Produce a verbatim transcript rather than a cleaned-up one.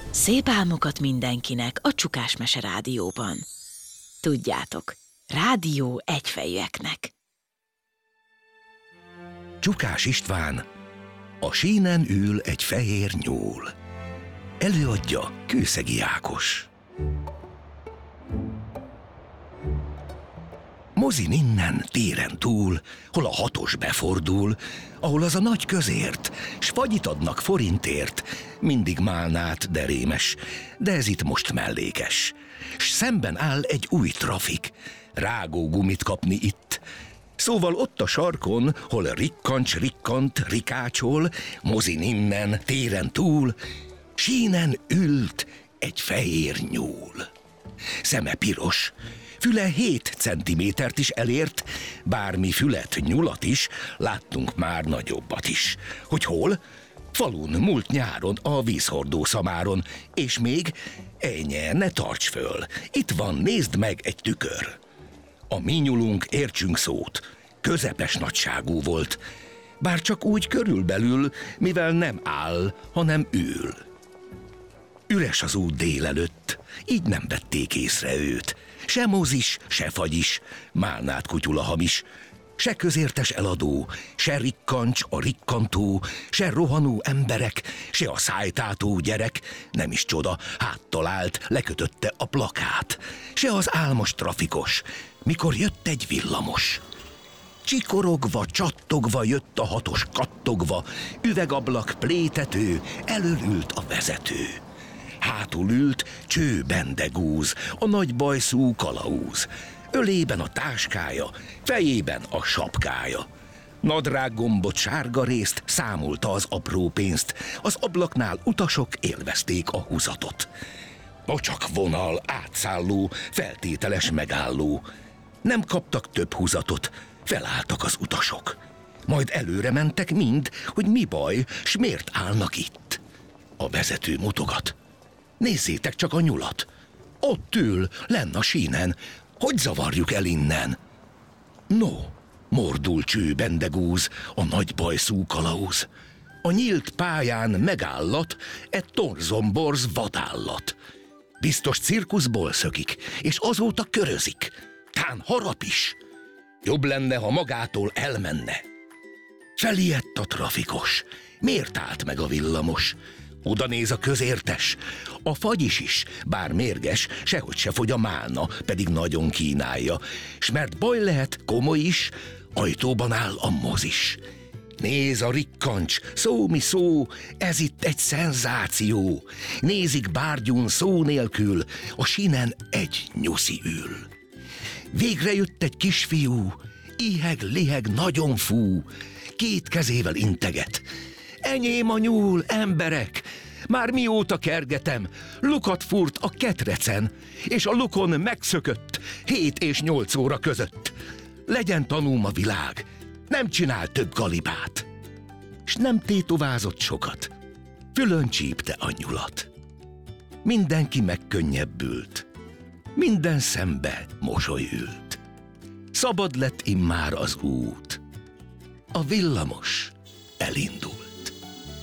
Szép álmokat mindenkinek a Csukás Mese Rádióban. Tudjátok, rádió egyfejűeknek. Csukás István, a sínen ül egy fehér nyúl. Előadja Kőszegi Ákos. Mozin innen, téren túl, hol a hatos befordul, ahol az a nagy közért, s fagyit adnak forintért, mindig málnát, de rémes, de ez itt most mellékes. S szemben áll egy új trafik, rágó gumit kapni itt. Szóval ott a sarkon, hol rikkancs, rikkant, rikácsol, Mozin innen, téren túl, sínen ült egy fehér nyúl. Szeme piros, füle hét centimétert is elért, bármi fület, nyulat is, láttunk már nagyobbat is. Hogy hol? Falun, múlt nyáron, a vízhordó szamáron, és még, ennyi, ne tarts föl, itt van, nézd meg egy tükör. A mi nyulunk, értsünk szót, közepes nagyságú volt, bár csak úgy körülbelül, mivel nem áll, hanem ül. Üres az út délelőtt, így nem vették észre őt. Se mozis, se fagyis, málnát kutyula hamis, se közértes eladó, se rikkancs a rikkantó, se rohanó emberek, se a szájtátó gyerek, nem is csoda, háttal állt, lekötötte a plakát, se az álmos trafikos, mikor jött egy villamos. Csikorogva, csattogva jött a hatos kattogva, üvegablak, plétető, elől ült a vezető. Hátul ült Cső Bendegúz, a nagy bajszú kalauz. Ölében a táskája, fejében a sapkája. Nadrág gombot, sárga részt, számolta az apró pénzt. Az ablaknál utasok élvezték a húzatot. Pacsak vonal, átszálló, feltételes megálló. Nem kaptak több húzatot, felálltak az utasok. Majd előre mentek mind, hogy mi baj, s miért állnak itt. A vezető mutogat. Nézzétek csak a nyulat. Ott ül, lenn a sínen. Hogy zavarjuk el innen? No, mordul Cső Bendegúz, a nagy bajszú kalauz. A nyílt pályán megállat egy torzomborz vadállat. Biztos cirkuszból szökik, és azóta körözik. Tán harap is. Jobb lenne, ha magától elmenne. Felijedt a trafikos. Miért állt meg a villamos? Oda néz a közértes, a fagyis is, bár mérges, sehogy se fogy a málna, pedig nagyon kínálja, s mert baj lehet, komoly is, ajtóban áll a mozis. Néz a rikkancs, szó mi szó, ez itt egy szenzáció. Nézik bárgyún szó nélkül, a sínen egy nyuszi ül. Végre jött egy kisfiú, iheg-liheg nagyon fú, két kezével integet. Enyém a nyúl, emberek! Már mióta kergetem, lukat fúrt a ketrecen, és a lukon megszökött hét és nyolc óra között. Legyen tanúm a világ, nem csinál több galibát. S nem tétovázott sokat, fülön csípte a nyulat. Mindenki megkönnyebbült, minden szembe mosoly ült. Szabad lett immár az út, a villamos elindult.